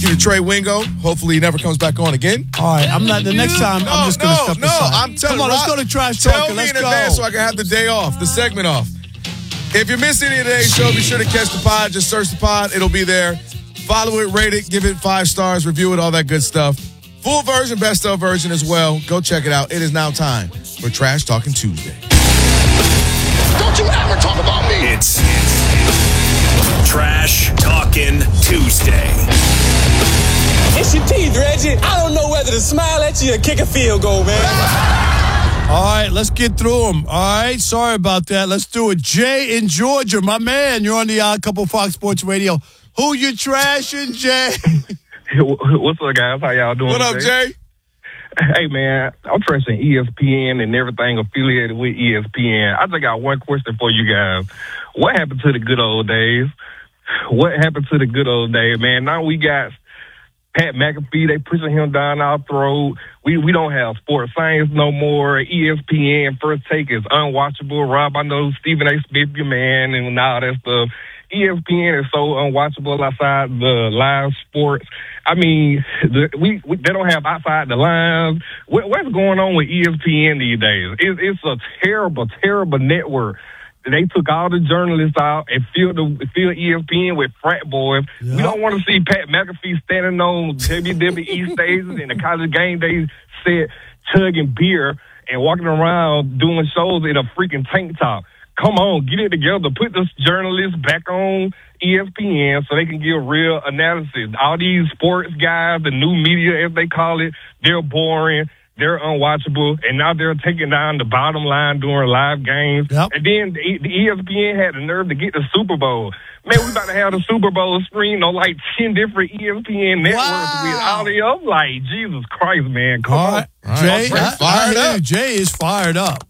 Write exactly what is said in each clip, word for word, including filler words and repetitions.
to Trey Wingo. Hopefully he never comes back on again. All right, I'm not. The next time, no, I'm just going to step no, aside. No, I'm telling you. Come on, let's go to Trash Tell Talking. me Let's in go. advance so I can have the day off, the segment off. If you missed any of today's show, be sure to catch the pod. Just search the pod. It'll be there. Follow it, rate it, give it five stars, review it, all that good stuff. Full version, best of version as well. Go check it out. It is now time for Trash Talking Tuesday. Don't you ever talk about me. It's Trash Talking Tuesday. It's your teeth, Reggie. I don't know whether to smile at you or kick a field goal, man. All right, let's get through them. All right, sorry about that. Let's do it. Jay in Georgia, my man. You're on the Odd Couple Fox Sports Radio. Who you trashing, Jay? What's up, guys? How y'all doing? What up, today? Jay? Hey, man, I'm trashing E S P N and everything affiliated with E S P N. I just got one question for you guys. What happened to the good old days? What happened to the good old days, man? Now we got Pat McAfee, they pushing him down our throat. We we don't have sports science no more. E S P N First Take is unwatchable. Rob, I know Stephen A. Smith, your man, and all that stuff. E S P N is so unwatchable outside the live sports. I mean, the, we, we they don't have outside the lines. What, what's going on with E S P N these days? It, it's a terrible, terrible network. They took all the journalists out and filled the filled E S P N with frat boys. Yep. We don't want to see Pat McAfee standing on W W E stages and the college game day set, chugging beer and walking around doing shows in a freaking tank top. Come on, get it together. Put the journalists back on E S P N so they can give real analysis. All these sports guys, the new media, as they call it, they're boring. They're unwatchable, and now they're taking down the bottom line during live games. Yep. And then the, the E S P N had the nerve to get the Super Bowl. Man, we about to have the Super Bowl screen on like ten different E S P N networks wow. with all the up. Like, Jesus Christ, man. Come all on. Right. Jay, I, fired I, I up. Jay is fired up.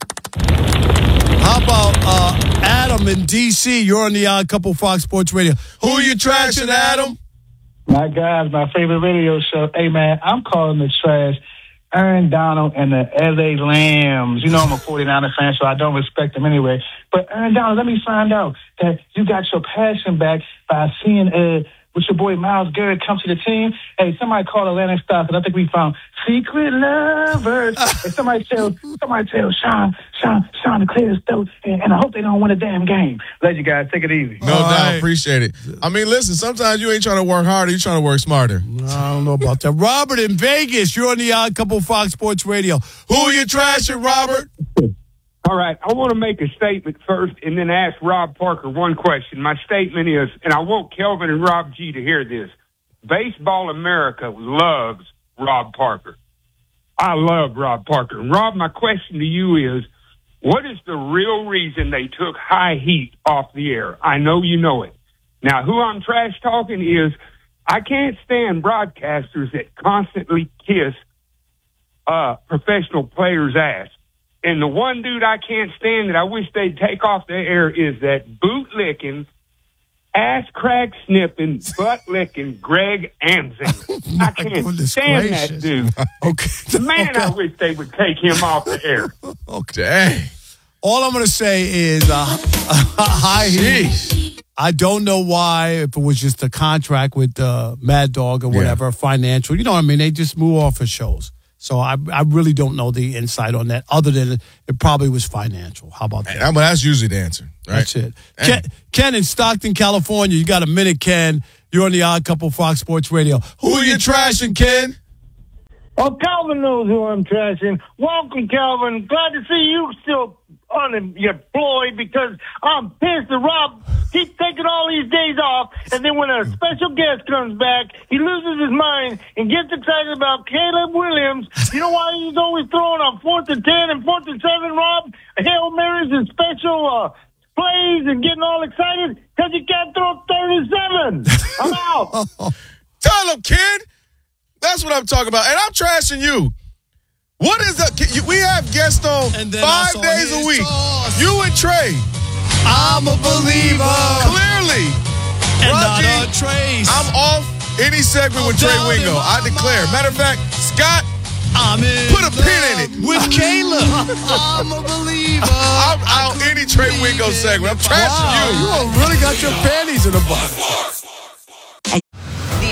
How about uh, Adam in D C? You're on the Odd Couple Fox Sports Radio. Who, Who you trashing, Adam? My guys, my favorite radio show. Hey, man, I'm calling the trash Aaron Donald and the L A Lambs. You know I'm a forty-niner fan, so I don't respect them anyway. But Aaron Donald, let me find out that you got your passion back by seeing uh, with your boy Myles Garrett come to the team. Hey, somebody call Atlantic Stars, and I think we found secret lovers. And somebody tell, somebody tell Sean, Sean, Sean to clear his throat, and, and I hope they don't win a damn game. Love you guys. Take it easy. No doubt. Right. Appreciate it. I mean, listen, sometimes you ain't trying to work harder. You're trying to work smarter. I don't know about that. Robert in Vegas, you're on the Odd Couple Fox Sports Radio. Who are you trashing, Robert? All right, I want to make a statement first and then ask Rob Parker one question. My statement is, and I want Kelvin and Rob G to hear this, Baseball America loves Rob Parker. I love Rob Parker. And Rob, my question to you is, what is the real reason they took High Heat off the air? I know you know it. Now, who I'm trash talking is, I can't stand broadcasters that constantly kiss uh, professional players' ass. And the one dude I can't stand that I wish they'd take off the air is that boot-licking, ass-crack sniffing, butt-licking Greg Amsinger. I can't stand gracious. that dude. Okay. Man, okay. I wish they would take him off the air. Okay. All I'm going to say is, uh, High Heat. I don't know why, if it was just a contract with uh, Mad Dog or whatever, yeah. financial. You know what I mean? They just move off of shows. So I I really don't know the insight on that, other than it, it probably was financial. How about that? Hey, but that's usually the answer, right? That's it. Ken, Ken in Stockton, California. You got a minute, Ken. You're on the Odd Couple Fox Sports Radio. Who are you trashing, Ken? Oh, Calvin knows who I'm trashing. Welcome, Calvin. Glad to see you still unemployed because I'm pissed that Rob keeps taking all these days off, and then when a special guest comes back, he loses his mind and gets excited about Caleb Williams. You know why he's always throwing on fourth and ten and fourth and seven, Rob? Hail Marys and special uh, plays and getting all excited because he can't throw thirty-seven. I'm out. Tell him, kid. That's what I'm talking about. And I'm trashing you. What is that? We have guests on five days a week. Toss. You and Trey. I'm a believer. Clearly. And Roger, not a trace. I'm off any segment with Trey Wingo. I declare. Matter of fact, Scott, I'm in put a pin in it. With Caleb. I'm a believer. I'm out any Trey Wingo segment. I'm trashing wow, you. You really got your panties in a box. The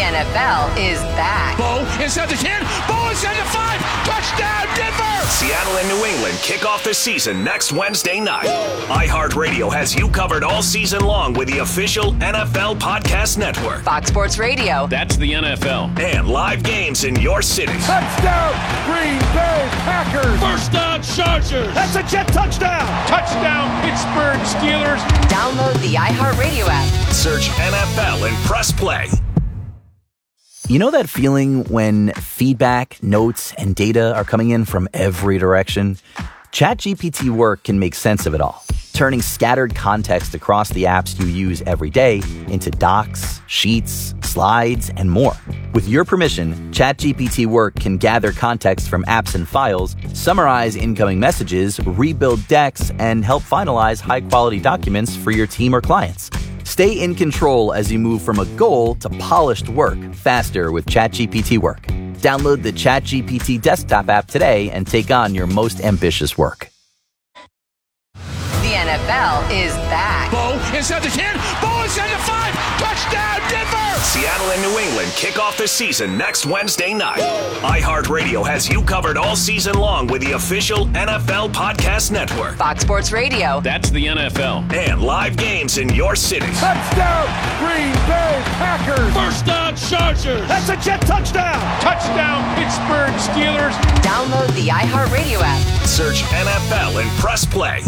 N F L is back. Bo inside the ten. Bo inside the five. Touchdown, Denver! Seattle and New England kick off the season next Wednesday night. iHeartRadio has you covered all season long with the official N F L Podcast Network. Fox Sports Radio. That's the N F L. And live games in your city. Touchdown, Green Bay Packers! First down, Chargers! That's a Jet touchdown! Touchdown, Pittsburgh Steelers! Download the iHeartRadio app. Search N F L and press play. You know that feeling when feedback, notes, and data are coming in from every direction? ChatGPT Work can make sense of it all, turning scattered context across the apps you use every day into docs, sheets, slides, and more. With your permission, ChatGPT Work can gather context from apps and files, summarize incoming messages, rebuild decks, and help finalize high-quality documents for your team or clients. Stay in control as you move from a goal to polished work faster with ChatGPT Work. Download the ChatGPT desktop app today and take on your most ambitious work. The N F L is back. Bo inside the ten. Bo inside the five. Touchdown, Denver! Seattle and New England kick off the season next Wednesday night. iHeartRadio has you covered all season long with the official N F L Podcast Network. Fox Sports Radio. That's the N F L. And live games in your city. Touchdown, Green Bay Packers! First down, Chargers! That's a Jet touchdown! Touchdown, Pittsburgh Steelers! Download the iHeartRadio app. Search N F L and press play.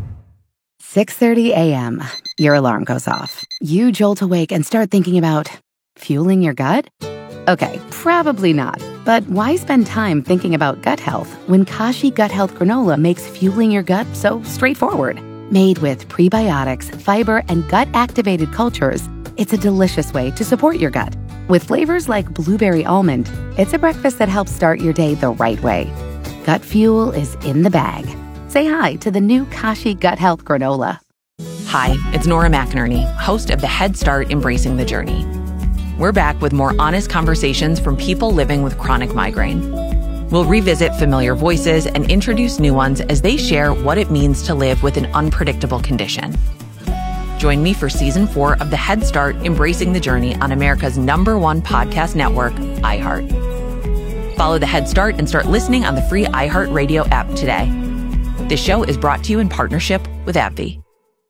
six thirty a.m. Your alarm goes off. You jolt awake and start thinking about fueling your gut? Okay, probably not. But why spend time thinking about gut health when Kashi Gut Health Granola makes fueling your gut so straightforward? Made with prebiotics, fiber, and gut-activated cultures, it's a delicious way to support your gut. With flavors like blueberry almond, it's a breakfast that helps start your day the right way. Gut fuel is in the bag. Say hi to the new Kashi Gut Health Granola. Hi, it's Nora McInerney, host of the Head Start Embracing the Journey. We're back with more honest conversations from people living with chronic migraine. We'll revisit familiar voices and introduce new ones as they share what it means to live with an unpredictable condition. Join me for season four of the Head Start Embracing the Journey on America's number one podcast network, iHeart. Follow the Head Start and start listening on the free iHeartRadio app today. This show is brought to you in partnership with AbbVie.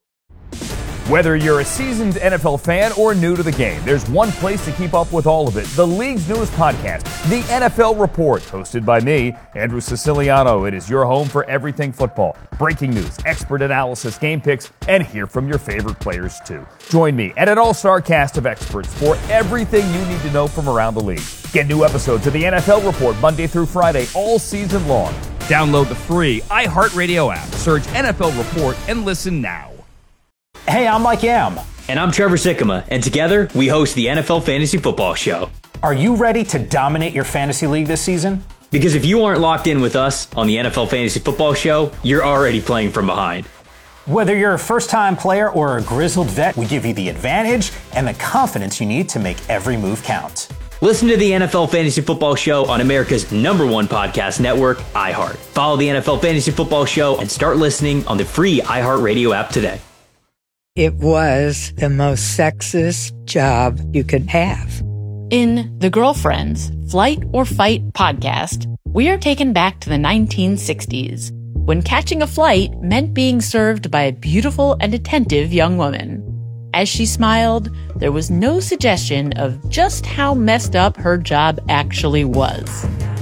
Whether you're a seasoned N F L fan or new to the game, there's one place to keep up with all of it. The league's newest podcast, The N F L Report, hosted by me, Andrew Siciliano. It is your home for everything football. Breaking news, expert analysis, game picks, and hear from your favorite players too. Join me and an all-star cast of experts for everything you need to know from around the league. Get new episodes of The N F L Report Monday through Friday all season long. Download the free iHeartRadio app, search N F L Report, and listen now. Hey, I'm Mike Yam. And I'm Trevor Sikkema, and together we host the N F L Fantasy Football Show. Are you ready to dominate your fantasy league this season? Because if you aren't locked in with us on the N F L Fantasy Football Show, you're already playing from behind. Whether you're a first-time player or a grizzled vet, we give you the advantage and the confidence you need to make every move count. Listen to the N F L Fantasy Football Show on America's number one podcast network, iHeart. Follow the N F L Fantasy Football Show and start listening on the free iHeartRadio app today. It was the most sexist job you could have. In The Girlfriends, Flight or Fight podcast, we are taken back to the nineteen sixties, when catching a flight meant being served by a beautiful and attentive young woman. As she smiled, there was no suggestion of just how messed up her job actually was.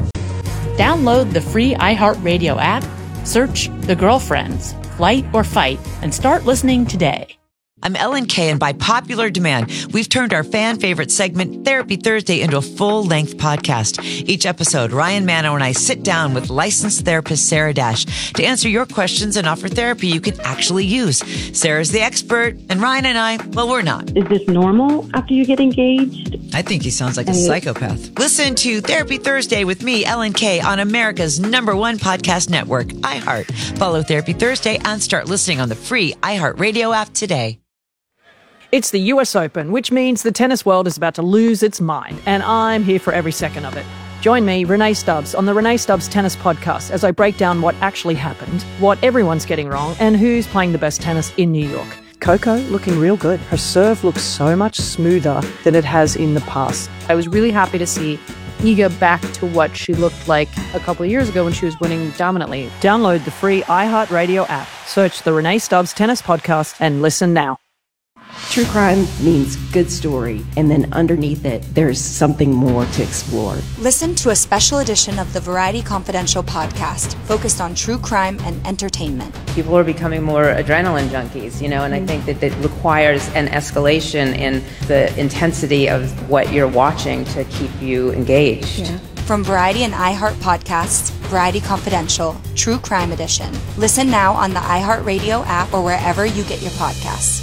Download the free iHeartRadio app, search The Girlfriends, Flight or Fight, and start listening today. I'm Ellen Kay, and by popular demand, we've turned our fan favorite segment, Therapy Thursday, into a full-length podcast. Each episode, Ryan Mano and I sit down with licensed therapist Sarah Dash to answer your questions and offer therapy you can actually use. Sarah's the expert, and Ryan and I, well, we're not. Is this normal after you get engaged? I think he sounds like a psychopath. Listen to Therapy Thursday with me, Ellen Kay, on America's number one podcast network, iHeart. Follow Therapy Thursday and start listening on the free iHeartRadio app today. It's the U S Open, which means the tennis world is about to lose its mind, and I'm here for every second of it. Join me, Renee Stubbs, on the Renee Stubbs Tennis Podcast as I break down what actually happened, what everyone's getting wrong, and who's playing the best tennis in New York. Coco looking real good. Her serve looks so much smoother than it has in the past. I was really happy to see Iga back to what she looked like a couple of years ago when she was winning dominantly. Download the free iHeartRadio app. Search the Renee Stubbs Tennis Podcast and listen now. True crime means good story, and then underneath it, there's something more to explore. Listen to a special edition of the Variety Confidential podcast focused on true crime and entertainment. People are becoming more adrenaline junkies, you know, and I think that it requires an escalation in the intensity of what you're watching to keep you engaged. Yeah. From Variety and iHeart Podcasts, Variety Confidential, True Crime Edition. Listen now on the iHeartRadio app or wherever you get your podcasts.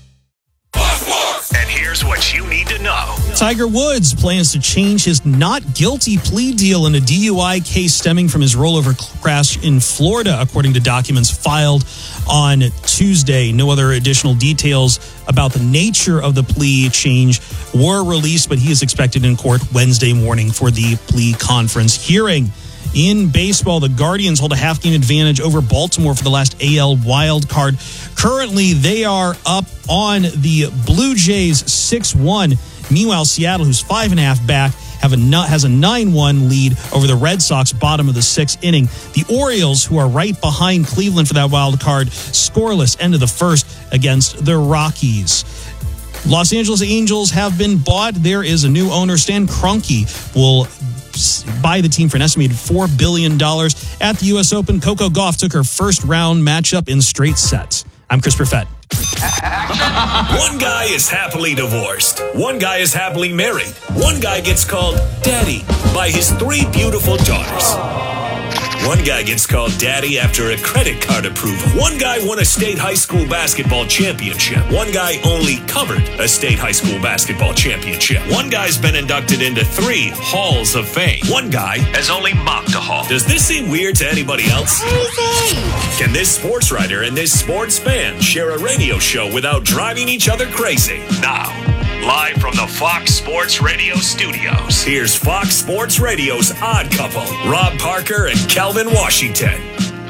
And here's what you need to know. Tiger Woods plans to change his not guilty plea deal in a D U I case stemming from his rollover crash in Florida, according to documents filed on Tuesday. No other additional details about the nature of the plea change were released, but he is expected in court Wednesday morning for the plea conference hearing. In baseball, the Guardians hold a half-game advantage over Baltimore for the last A L wild card. Currently, they are up on the Blue Jays six one. Meanwhile, Seattle, who's five and a half back, have a has a nine one lead over the Red Sox, bottom of the sixth inning. The Orioles, who are right behind Cleveland for that wild card, scoreless end of the first against the Rockies. Los Angeles Angels have been bought. There is a new owner. Stan Kroenke will buy the team for an estimated four billion dollars. At the U S Open, Coco Gauff took her first round matchup in straight sets. I'm Chris Perfett. One guy is happily divorced. One guy is happily married. One guy gets called daddy by his three beautiful daughters. One guy gets called daddy after a credit card approval. One guy won a state high school basketball championship. One guy only covered a state high school basketball championship. One guy's been inducted into three halls of fame. One guy has only mopped a hall. Does this seem weird to anybody else? Crazy. Can this sports writer and this sports fan share a radio show without driving each other crazy? Now, live from the Fox Sports Radio studios, here's Fox Sports Radio's Odd Couple, Rob Parker and Calvin Washington.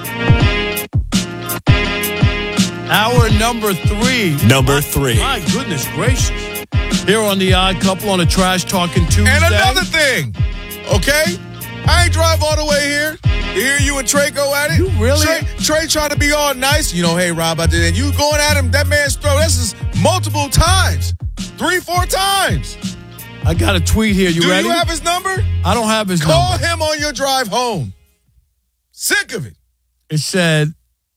Hour number three. Number three. My goodness gracious. Here on the Odd Couple on a Trash Talking Tuesday. And another thing, okay? I ain't drive all the way here to hear you and Trey go at it. You really? Trey, Trey trying to be all nice. You know, hey, Rob, I did it. You going at him, that man's throw. This is multiple times. Three, four times. I got a tweet here. You Do ready? Do you have his number? I don't have his Call number. Call him on your drive home. Sick of it. It said,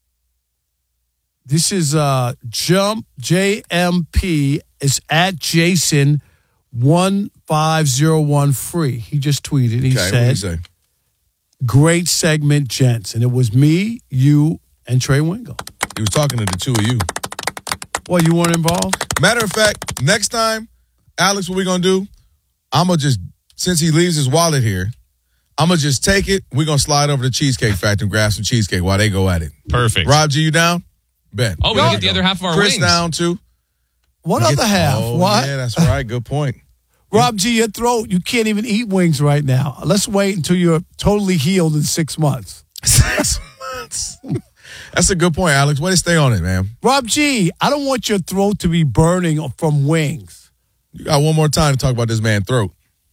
this is uh, Jump J M P is at Jason one five zero one free. He just tweeted. He okay, said, what did he say? Great segment, gents. And it was me, you, and Trey Wingo. He was talking to the two of you. Well, you weren't involved? Matter of fact, next time, Alex, what we going to do, I'm going to just, since he leaves his wallet here, I'm going to just take it. We're going to slide over to Cheesecake Factory and grab some cheesecake while they go at it. Perfect. Rob G, you down? Bet. Oh, we can get the other half of our Chris wings. down, too. What We other get- half? Oh, what? Yeah, that's right. Good point. Rob G, your throat, you can't even eat wings right now. Let's wait until you're totally healed in six months. Six months. That's a good point, Alex. Way to stay on it, man. Rob G, I don't want your throat to be burning from wings. You got one more time to talk about this man's throat.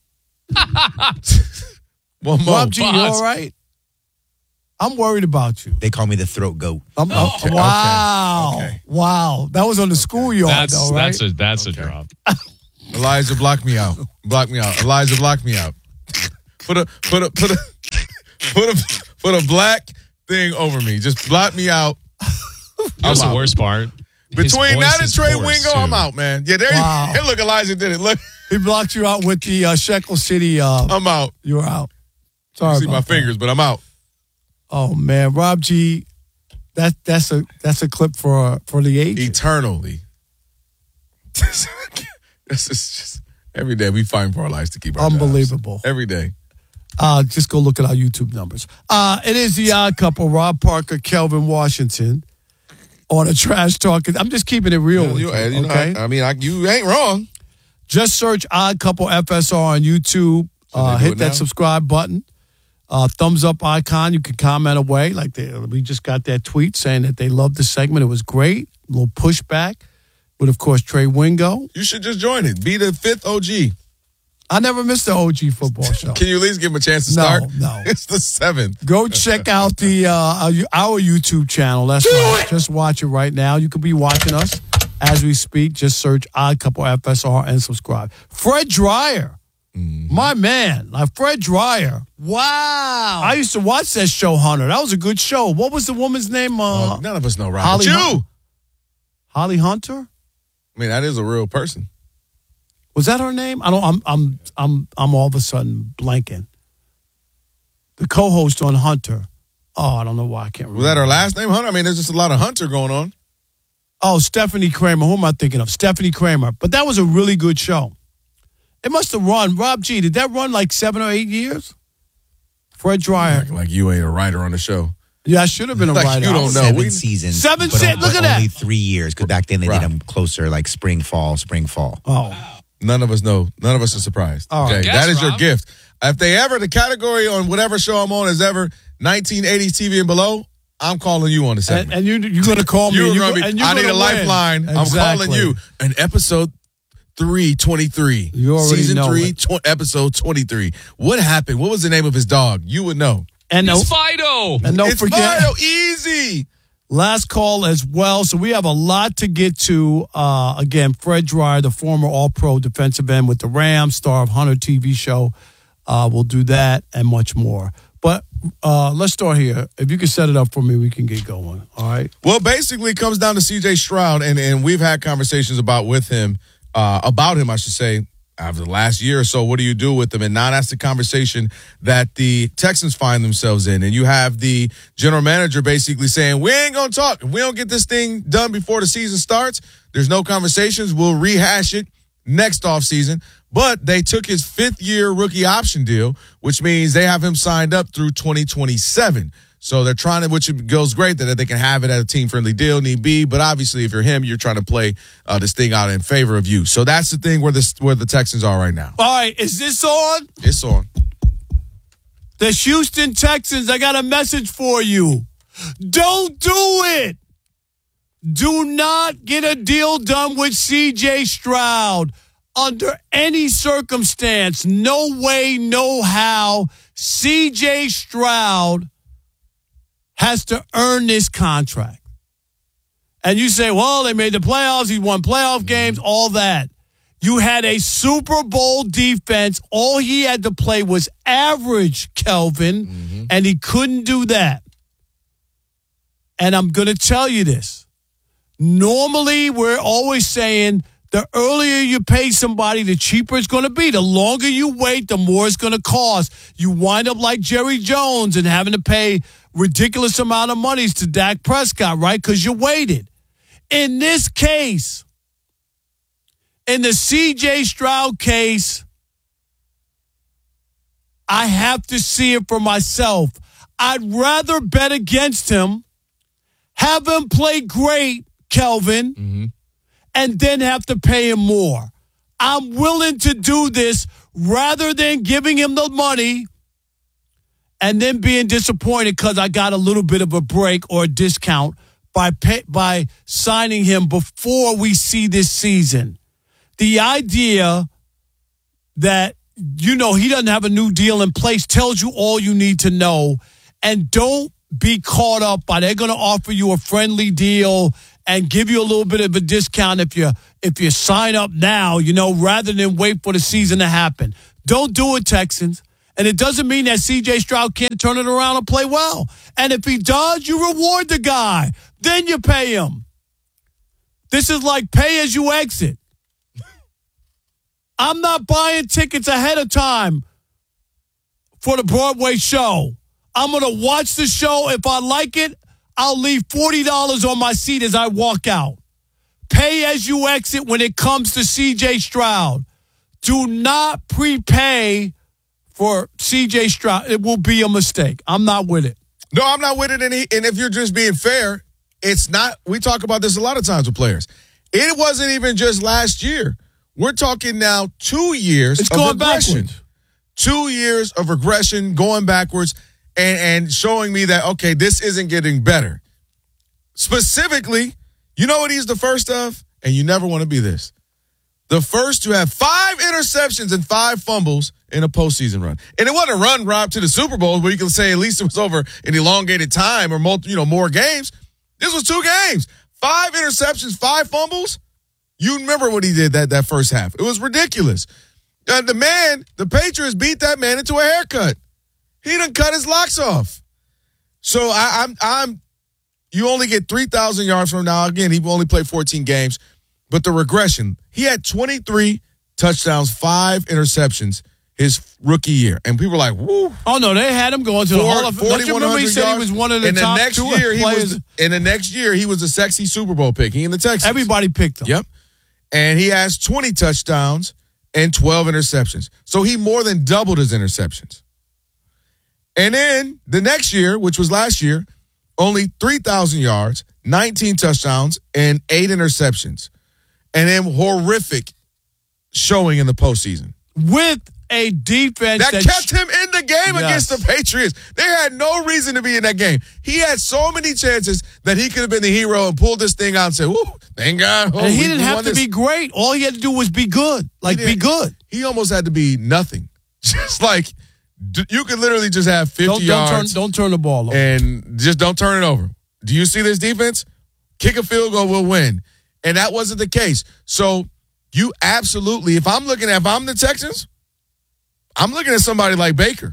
One more. Rob G, you all right? I'm worried about you. They call me the throat goat. I'm, I'm- Okay, wow. okay. Wow. That was on the schoolyard, That's though, right? that's a that's a drop. Elijah, block me out. Block me out. Elijah, block me out. Put a put a put a put a put a black thing over me. Just block me out. That's the out. worst part. His Between voice that and is Trey hoarse, Wingo, too. I'm out, man. Yeah, there Wow. you hey, look, Elijah did it. Look, He blocked you out with the uh, Shekel City. Uh, I'm out. you were out. You Sorry see about my that. fingers, but I'm out. Oh, man. Rob G, that, that's a that's a clip for for the age. Eternally. This is just every day we fight for our lives to keep our jobs. Unbelievable. Every day. Uh, just go look at our YouTube numbers. Uh, it is the Odd Couple, Rob Parker, Kelvin Washington, on a Trash Talking. I'm just keeping it real with you, You- you know, okay? I, I mean, I, you ain't wrong. Just search Odd Couple F S R on YouTube. Uh, they do hit it that now? subscribe button. Uh, thumbs up icon. You can comment away. Like they, we just got that tweet saying that they loved the segment. It was great. A little pushback. with, of course, Trey Wingo. You should just join it. Be the fifth O G. I never missed the O G football show. Can you at least give him a chance to No, start? no. It's the seventh. Go check out the uh, our YouTube channel. That's right. Just watch it right now. You could be watching us as we speak. Just search Odd Couple F S R and subscribe. Fred Dreyer. Mm-hmm. My man. Like Fred Dreyer. Wow. I used to watch that show, Hunter. That was a good show. What was the woman's name? Uh, well, none of us know, Rob. Holly, you. Hun- Holly Hunter? I mean, that is a real person. Was that her name? I don't. I'm. I'm. I'm. I'm all of a sudden blanking. The co-host on Hunter. Oh, I don't know why I can't remember. Was that her last name, Hunter? I mean, there's just a lot of Hunter going on. Oh, Stephanie Kramer. Who am I thinking of? Stephanie Kramer. But that was a really good show. It must have run. Rob G, did that run like seven or eight years? Fred Dreyer. Like, like you ain't a writer on the show. Yeah, I should have been a like writer. You don't know. Seven we, seasons. Seven but seasons. Look at that. Only three years, because back then they Right. did them closer, like spring, fall, spring, fall. Oh. None of us know. None of us are surprised. All okay, right. that Guess, is your Rob. gift. If they ever, the category on whatever show I'm on is ever nineteen eighties T V and below, I'm calling you on the segment. And, and you, you're going to call me. You're and gonna be, and you're I need gonna a win. lifeline. I'm Exactly. calling you. An episode three twenty-three. You already Season know three, it. tw- episode twenty-three. What happened? What was the name of his dog? You would know. And It's no, Fido. and don't it's forget. Fido. Easy. Last call as well. So we have a lot to get to. Uh, again, Fred Dreyer, the former All-Pro defensive end with the Rams, star of Hunter T V show. Uh, we'll do that and much more. But uh, let's start here. If you can set it up for me, we can get going. All right. Well, basically, it comes down to C J Stroud, and, and we've had conversations about with him, uh, about him, I should say, over the last year or so. What do you do with him? And now that's the conversation that the Texans find themselves in. And you have the general manager basically saying, we ain't going to talk. If we don't get this thing done before the season starts, there's no conversations. We'll rehash it next offseason. But they took his fifth-year rookie option deal, which means they have him signed up through twenty twenty-seven. So they're trying to, which goes great that they can have it at a team-friendly deal, need be. But obviously, if you're him, you're trying to play uh, this thing out in favor of you. So that's the thing where the where the Texans are right now. All right. Is this on? It's on. The Houston Texans, I got a message for you. Don't do it. Do not get a deal done with C J Stroud under any circumstance. No way, no how. C J Stroud has to earn this contract. And you say, well, they made the playoffs. He won playoff games, all that. You had a Super Bowl defense. All he had to play was average, Kelvin, mm-hmm. and he couldn't do that. And I'm going to tell you this. Normally, we're always saying the earlier you pay somebody, the cheaper it's going to be. The longer you wait, the more it's going to cost. You wind up like Jerry Jones and having to pay ridiculous amount of monies to Dak Prescott, right? Because you waited. In this case, in the C J Stroud case, I have to see it for myself. I'd rather bet against him, have him play great, Kelvin, mm-hmm. and then have to pay him more. I'm willing to do this rather than giving him the money and then being disappointed because I got a little bit of a break or a discount by pay, by signing him before we see this season. The idea that, you know, he doesn't have a new deal in place tells you all you need to know. And don't be caught up by they're going to offer you a friendly deal and give you a little bit of a discount if you if you sign up now, you know, rather than wait for the season to happen. Don't do it, Texans. And it doesn't mean that C J Stroud can't turn it around and play well. And if he does, you reward the guy. Then you pay him. This is like pay as you exit. I'm not buying tickets ahead of time for the Broadway show. I'm going to watch the show. If I like it, I'll leave forty dollars on my seat as I walk out. Pay as you exit when it comes to C J Stroud. Do not prepay for C J Stroud. It will be a mistake. I'm not with it. No, I'm not with it. And, he, and if you're just being fair, it's not. We talk about this a lot of times with players. It wasn't even just last year. We're talking now two years it's of going regression. Backwards. Two years of regression, going backwards, and, and showing me that, okay, this isn't getting better. Specifically, you know what he's the first of? and you never want to be this. The first to have five interceptions and five fumbles in a postseason run. And it wasn't a run, Rob, to the Super Bowl where you can say at least it was over an elongated time or multi, you know, more games. This was two games. Five interceptions, five fumbles. You remember what he did that, that first half. It was ridiculous. Uh, the man, the Patriots beat that man into a haircut. He done cut his locks off. So I, I'm, I'm, you only get three thousand yards from now. Again, he only played fourteen games. But the regression, he had twenty-three touchdowns, five interceptions his rookie year. And people were like, woo. Oh, no, they had him going to the Hall of Fame. Don't you remember he said he was one of the and top the next two year, he players? was, and the next year, he was a sexy Super Bowl pick. He in the Texans. Everybody picked him. Yep. And he has twenty touchdowns and twelve interceptions. So he more than doubled his interceptions. And then the next year, which was last year, only three thousand yards, nineteen touchdowns, and eight interceptions. And then horrific showing in the postseason. With a defense that, that kept sh- him in the game yes. against the Patriots. They had no reason to be in that game. He had so many chances that he could have been the hero and pulled this thing out and said, "Woo, thank God." Oh, and he we, didn't we have won to this. be great. All he had to do was be good. Like, be good. He almost had to be nothing. Just like, d- you could literally just have fifty Don't, don't, yards. turn, don't turn the ball over. And just don't turn it over. Do you see this defense? Kick a field goal, we'll win. And that wasn't the case. So you absolutely, if I'm looking at, if I'm the Texans, I'm looking at somebody like Baker.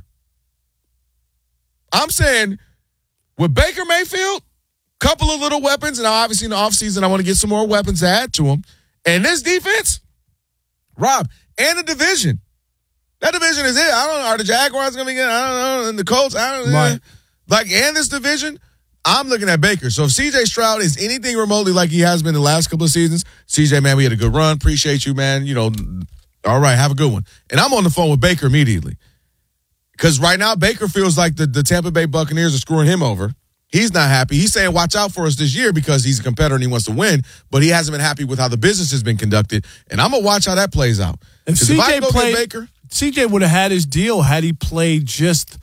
I'm saying with Baker Mayfield, couple of little weapons, and obviously in the offseason, I want to get some more weapons to add to him. And this defense, Rob, and the division. That division is it. I don't know. Are the Jaguars going to be good? I don't know. And the Colts, I don't know. Right. Like, and this division, I'm looking at Baker. So if C J Stroud is anything remotely like he has been the last couple of seasons, C J, man, we had a good run. Appreciate you, man. You know, all right, have a good one. And I'm on the phone with Baker immediately. Because right now, Baker feels like the, the Tampa Bay Buccaneers are screwing him over. He's not happy. He's saying, watch out for us this year because he's a competitor and he wants to win, but he hasn't been happy with how the business has been conducted. And I'm going to watch how that plays out. If C J if I go played, get Baker, C J would have had his deal had he played just,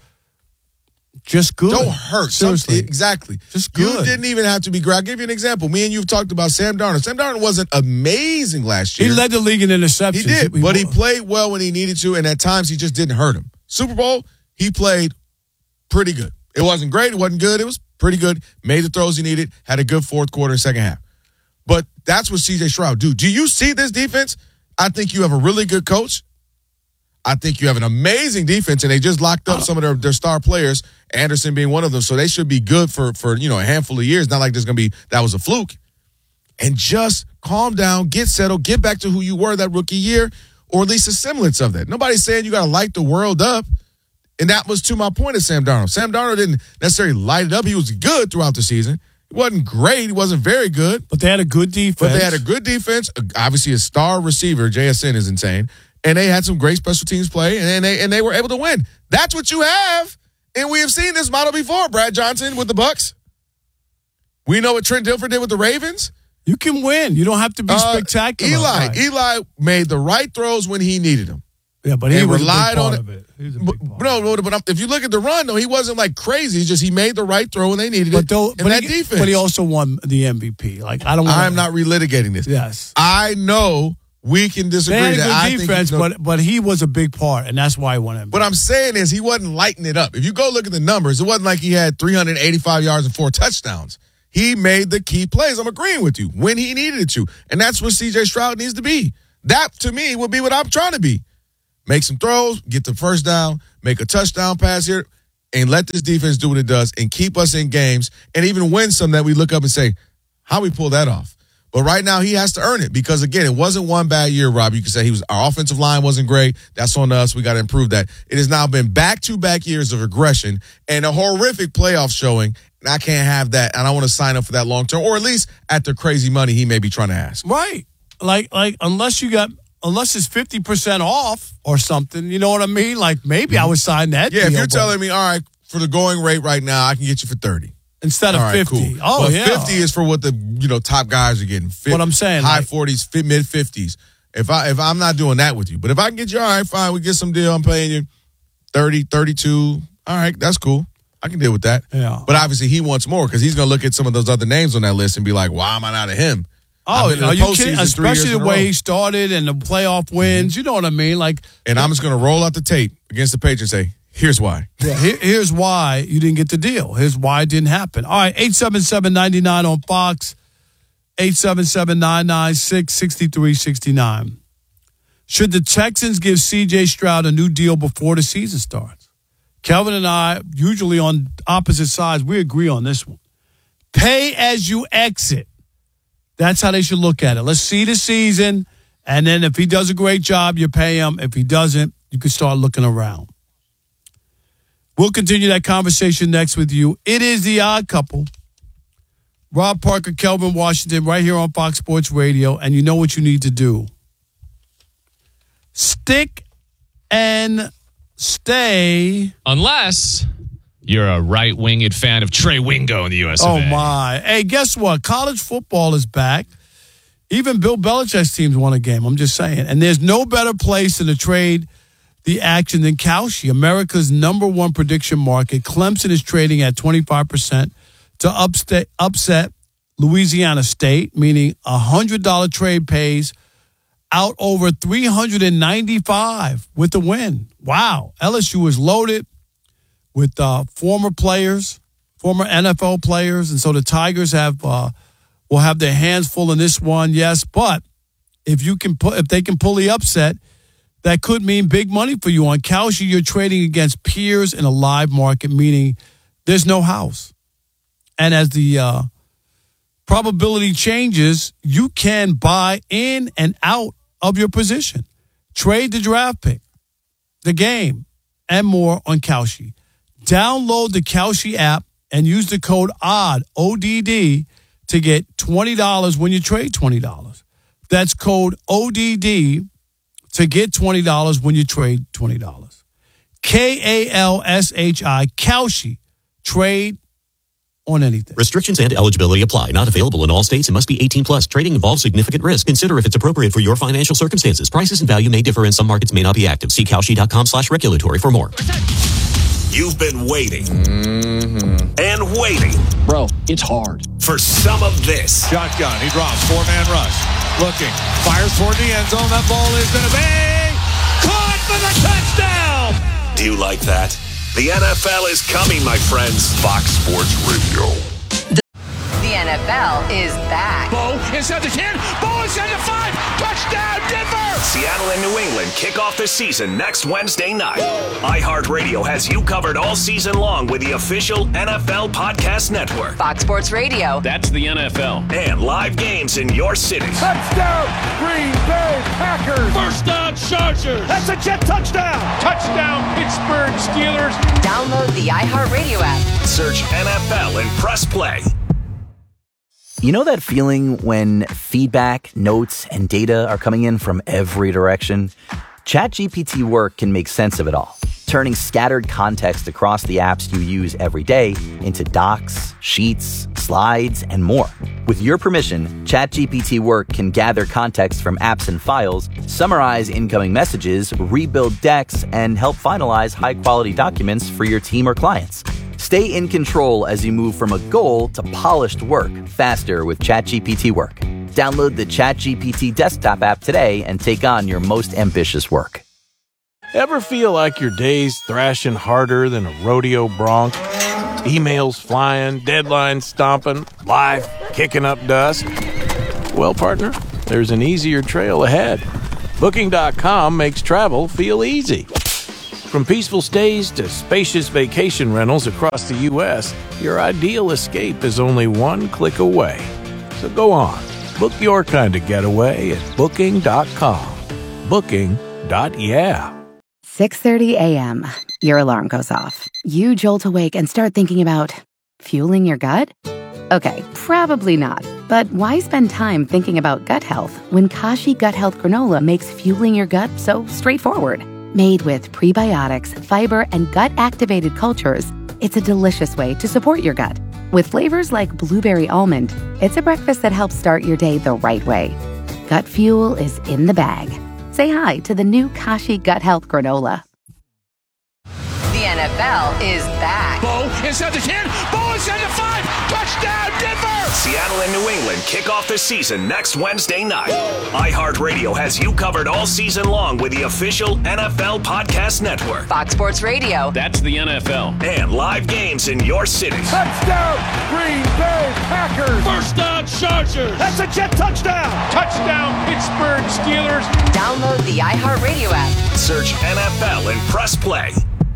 just good. Don't hurt. Seriously. Some, exactly. Just good. You didn't even have to be great. I'll give you an example. Me and you have talked about Sam Darnold. Sam Darnold wasn't amazing last year. He led the league in interceptions. He did, he, but he played well when he needed to, and at times he just didn't hurt him. Super Bowl, he played pretty good. It wasn't great. It wasn't good. It was pretty good. Made the throws he needed. Had a good fourth quarter and second half. But that's what C J Stroud do. Do you see this defense? I think you have a really good coach. I think you have an amazing defense, and they just locked up some of their, their star players, Anderson being one of them. So they should be good for, for you know, a handful of years. Not like there's going to be, that was a fluke. And just calm down, get settled, get back to who you were that rookie year, or at least a semblance of that. Nobody's saying you got to light the world up. And that was to my point of Sam Darnold. Sam Darnold didn't necessarily light it up. He was good throughout the season. He wasn't great. He wasn't very good. But they had a good defense. But they had a good defense. Obviously, a star receiver, J S N, is insane. And they had some great special teams play, and they and they were able to win. That's what you have. And we have seen this model before. Brad Johnson with the Bucks. We know what Trent Dilfer did with the Ravens. You can win. You don't have to be uh, spectacular. Eli, right. Eli made the right throws when he needed them. Yeah, but he and was relied a big part on of it. He was a but, big part. No, but if you look at the run, though, he wasn't like crazy. It's just he made the right throw when they needed But it. though, and but that he, defense. But he also won the M V P. Like I don't. Wanna, I'm not relitigating this. Yes, I know we can disagree. They had a that good I defense, think but but he was a big part, and that's why he won M V P. What I'm saying is he wasn't lighting it up. If you go look at the numbers, it wasn't like he had three hundred eighty-five yards and four touchdowns. He made the key plays. I'm agreeing with you when he needed it to, and that's what C J Stroud needs to be. That to me would be what I'm trying to be. Make some throws, get the first down, make a touchdown pass here, and let this defense do what it does and keep us in games and even win some that we look up and say, how we pull that off? But right now he has to earn it because, again, it wasn't one bad year, Rob. You could say he was our offensive line wasn't great. That's on us. We got to improve that. It has now been back-to-back years of aggression and a horrific playoff showing, and I can't have that, and I want to sign up for that long-term, or at least at the crazy money he may be trying to ask. Right. Like, like unless you got – unless it's fifty percent off or something, you know what I mean? Like, maybe I would sign that Yeah, deal, if you're but telling me, all right, for the going rate right now, I can get you for thirty. Instead of all right, fifty. Cool. Oh, well, yeah. fifty is for what the, you know, top guys are getting. What I'm saying. High like, forties, mid fifties. If, I, if I'm not doing that with you. But if I can get you, all right, fine, we get some deal, I'm paying you thirty, thirty-two. All right, that's cool. I can deal with that. Yeah. But obviously he wants more because he's going to look at some of those other names on that list and be like, why am I not at him? Oh, I mean, are the you postseason kidding? three Especially years the in a way row. he started and the playoff wins. You know what I mean? Like, And I'm just going to roll out the tape against the Patriots and say, here's why. yeah, here, here's why you didn't get the deal. Here's why it didn't happen. All right, eight seven seven, nine nine on Fox, eight seven seven, nine nine six, six three six nine. Should the Texans give C J Stroud a new deal before the season starts? Kelvin and I, usually on opposite sides, we agree on this one. Pay as you exit. That's how they should look at it. Let's see the season, and then if he does a great job, you pay him. If he doesn't, you can start looking around. We'll continue that conversation next with you. It is The Odd Couple. Rob Parker, Kelvin Washington, right here on Fox Sports Radio, and you know what you need to do. Stick and stay. Unless you're a right-winged fan of Trey Wingo in the U S of Oh, A. my. Hey, guess what? College football is back. Even Bill Belichick's teams won a game. I'm just saying. And there's no better place than to trade the action than Kalshi, America's number one prediction market. Clemson is trading at twenty-five percent to upset, upset Louisiana State, meaning a one hundred dollars trade pays out over three hundred ninety-five with the win. Wow. L S U is loaded with uh, former players, former N F L players, and so the Tigers have uh, will have their hands full in this one, yes. But if you can put, if they can pull the upset, that could mean big money for you. On Kalshi, you're trading against peers in a live market, meaning there's no house. And as the uh, probability changes, you can buy in and out of your position. Trade the draft pick, the game, and more on Kalshi. Download the Kalshi app and use the code ODD, O D D, to get twenty dollars when you trade twenty dollars. That's code O D D to get twenty dollars when you trade twenty dollars. K A L S H I, Kalshi. Trade on anything. Restrictions and eligibility apply. Not available in all states and must be eighteen plus. Trading involves significant risk. Consider if it's appropriate for your financial circumstances. Prices and value may differ and some markets may not be active. See Kalshi.com slash regulatory for more. You've been waiting mm-hmm. and waiting. Bro, it's hard. For some of this. Shotgun. He drops. Four-man rush. Looking. Fires toward the end zone. That ball is going to be caught for the touchdown. Do you like that? The N F L is coming, my friends. Fox Sports Radio. The N F L is back. Bo inside the ten. Bo inside the five. Touchdown, Denver. Seattle and New England kick off the season next Wednesday night. iHeartRadio has you covered all season long with the official N F L Podcast Network. Fox Sports Radio. That's the N F L. And live games in your city. Touchdown, Green Bay Packers. First down, Chargers. That's a Jet touchdown. Touchdown, Pittsburgh Steelers. Download the iHeartRadio app. Search N F L and press play. You know that feeling when feedback, notes, and data are coming in from every direction? ChatGPT Work can make sense of it all, turning scattered context across the apps you use every day into docs, sheets, slides, and more. With your permission, ChatGPT Work can gather context from apps and files, summarize incoming messages, rebuild decks, and help finalize high-quality documents for your team or clients. Stay in control as you move from a goal to polished work faster with ChatGPT Work. Download the ChatGPT desktop app today and take on your most ambitious work. Ever feel like your day's thrashing harder than a rodeo bronc? Emails flying, deadlines stomping, life kicking up dust? Well, partner, there's an easier trail ahead. Booking dot com makes travel feel easy. From peaceful stays to spacious vacation rentals across the U S, your ideal escape is only one click away. So go on, book your kind of getaway at Booking dot com. Booking. Yeah. six thirty a.m. Your alarm goes off. You jolt awake and start thinking about fueling your gut? Okay, probably not. But why spend time thinking about gut health when Kashi Gut Health Granola makes fueling your gut so straightforward? Made with prebiotics, fiber, and gut-activated cultures, it's a delicious way to support your gut. With flavors like blueberry almond, it's a breakfast that helps start your day the right way. Gut fuel is in the bag. Say hi to the new Kashi Gut Health Granola. The N F L is back. Bo inside the ten. Bo inside the five. Touchdown, Denver. Seattle and New England kick off the season next Wednesday night. iHeartRadio has you covered all season long with the official N F L Podcast Network. Fox Sports Radio. That's the N F L. And live games in your city. Touchdown, Green Bay Packers. First down, Chargers. That's a Jet touchdown. Touchdown, Pittsburgh Steelers. Download the iHeartRadio app. Search N F L and press play.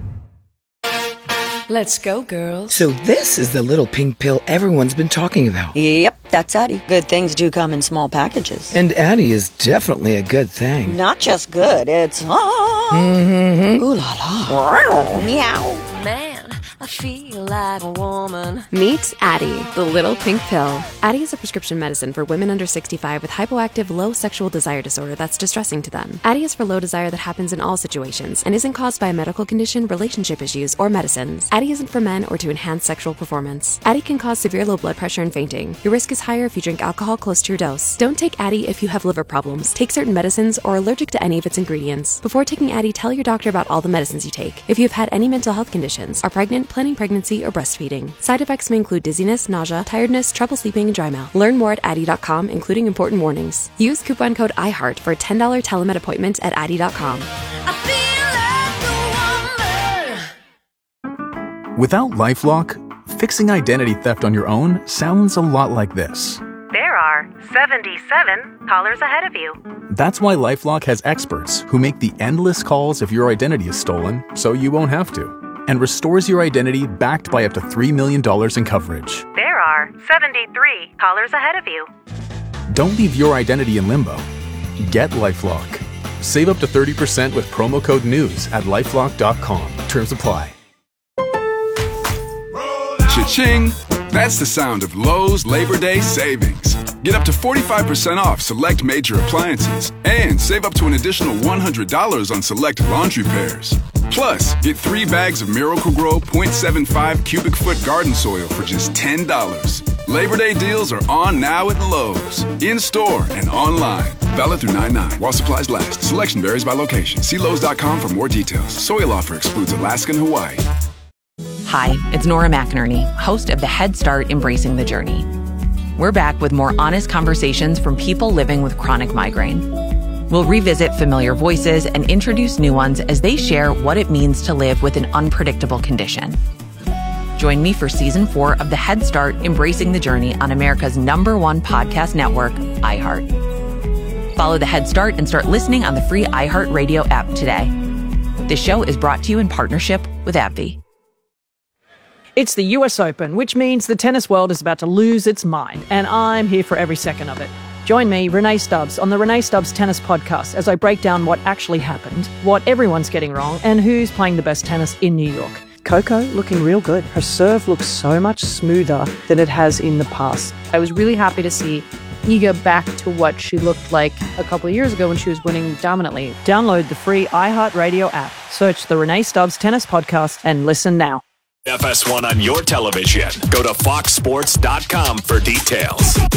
Let's go, girls. So this is the little pink pill everyone's been talking about. Yep, that's Addie. Good things do come in small packages. And Addie is definitely a good thing. Not just good, it's... Ah. Mm-hmm. Ooh la la. Meow. Man, I feel like a woman. Meet Addie, the little pink pill. Addie is a prescription medicine for women under sixty-five with hypoactive low sexual desire disorder that's distressing to them. Addie is for low desire that happens in all situations and isn't caused by a medical condition, relationship issues, or medicines. Addie isn't for men or to enhance sexual performance. Addie can cause severe low blood pressure and fainting. Your risk is higher if you drink alcohol close to your dose. Don't take Addie if you have liver problems, take certain medicines, or are allergic to any of its ingredients. Before taking Addie, tell your doctor about all the medicines you take. If you've had any mental health conditions, are pregnant, planning pregnancy, or breastfeeding. Side effects may include dizziness, nausea, tiredness, trouble sleeping, and dry mouth. Learn more at Addie dot com, including important warnings. Use coupon code iHeart for a ten dollars telemed appointment at Addie dot com. Without LifeLock, fixing identity theft on your own sounds a lot like this. There are seventy-seven callers ahead of you. That's why LifeLock has experts who make the endless calls if your identity is stolen, so you won't have to, and restores your identity backed by up to three million dollars in coverage. There are seventy-three callers ahead of you. Don't leave your identity in limbo. Get LifeLock. Save up to thirty percent with promo code NEWS at lifelock dot com. Terms apply. Cha-ching! That's the sound of Lowe's Labor Day savings. Get up to forty-five percent off select major appliances and save up to an additional one hundred dollars on select laundry pairs. Plus, get three bags of Miracle-Gro point seven five cubic foot garden soil for just ten dollars. Labor Day deals are on now at Lowe's, in-store and online. Valid through nine nine while supplies last. Selection varies by location. See Lowe's dot com for more details. Soil offer excludes Alaska and Hawaii. Hi, it's Nora McInerney, host of the Head Start Embracing the Journey. We're back with more honest conversations from people living with chronic migraine. We'll revisit familiar voices and introduce new ones as they share what it means to live with an unpredictable condition. Join me for season four of the Head Start Embracing the Journey on America's number one podcast network, iHeart. Follow the Head Start and start listening on the free iHeartRadio app today. This show is brought to you in partnership with AbbVie. It's the U S Open, which means the tennis world is about to lose its mind, and I'm here for every second of it. Join me, Renee Stubbs, on the Renee Stubbs Tennis Podcast as I break down what actually happened, what everyone's getting wrong, and who's playing the best tennis in New York. Coco looking real good. Her serve looks so much smoother than it has in the past. I was really happy to see Iga back to what she looked like a couple of years ago when she was winning dominantly. Download the free iHeartRadio app, search the Renee Stubbs Tennis Podcast, and listen now. F S one on your television. Go to fox sports dot com for details.